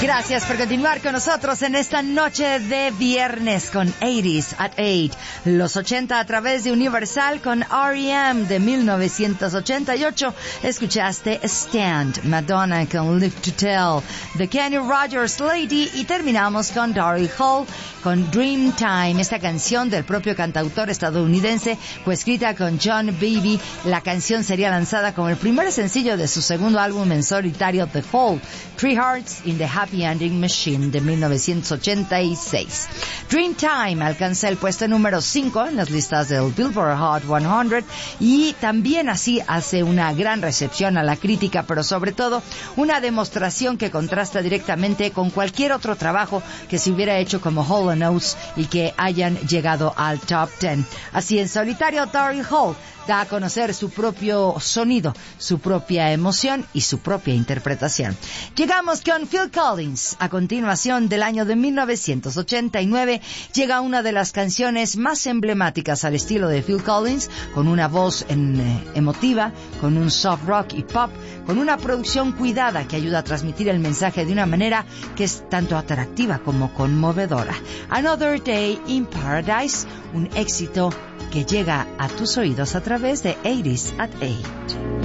Gracias por continuar con nosotros en esta noche de viernes con 80s at 8. Los 80 a través de Universal con R.E.M. de 1988. Escuchaste Stand, Madonna con Live to Tell, The Kenny Rogers Lady, y terminamos con Daryl Hall con Dreamtime, esta canción del propio cantautor estadounidense, coescrita con John Beebe. La canción sería lanzada como el primer sencillo de su segundo álbum en solitario, The Hole, Three Hearts in the Happy Ending Machine, de 1986. Dreamtime alcanza el puesto número 5 en las listas del Billboard Hot 100 y también así hace una gran recepción a la crítica, pero sobre todo una demostración que contrasta directamente con cualquier otro trabajo que se hubiera hecho como Hall & Oates y que hayan llegado al top 10. Así, en solitario, Daryl Hall da a conocer su propio sonido, su propia emoción y su propia interpretación. Llegamos con Phil Collins. A continuación, del año de 1989, llega una de las canciones más emblemáticas al estilo de Phil Collins, con una voz emotiva, con un soft rock y pop, con una producción cuidada que ayuda a transmitir el mensaje de una manera que es tanto atractiva como conmovedora. Another Day in Paradise, un éxito que llega a tus oídos a través de 80s at 8.